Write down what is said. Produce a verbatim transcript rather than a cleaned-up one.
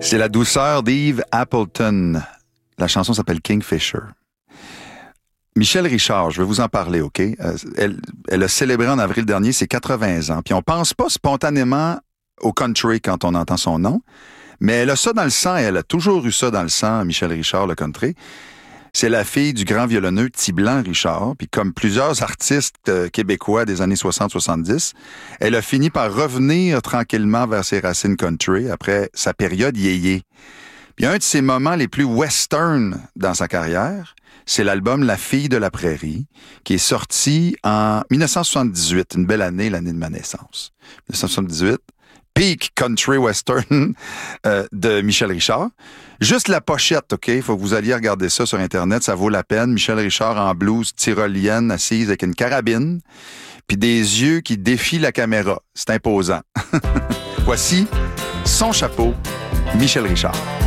C'est la douceur d'Eve Appleton. La chanson s'appelle Kingfisher. Michel Richard, je vais vous en parler, OK? Elle, elle a célébré en avril dernier ses quatre-vingts ans. Puis on pense pas spontanément au country quand on entend son nom, mais elle a ça dans le sang et elle a toujours eu ça dans le sang, Michel Richard, le country. C'est la fille du grand violonneux Tiblan Richard. Puis comme plusieurs artistes euh, québécois des années soixante soixante-dix, elle a fini par revenir tranquillement vers ses racines country après sa période yéyé. Puis un de ses moments les plus western dans sa carrière, c'est l'album La fille de la prairie, qui est sorti en dix-neuf cent soixante-dix-huit, une belle année, l'année de ma naissance. dix-neuf cent soixante-dix-huit, peak country western euh, de Michel Richard. Juste la pochette, OK? Il faut que vous alliez regarder ça sur Internet, ça vaut la peine. Michel Richard en blouse tyrolienne, assise avec une carabine, puis des yeux qui défient la caméra. C'est imposant. Voici son chapeau, Michel Richard.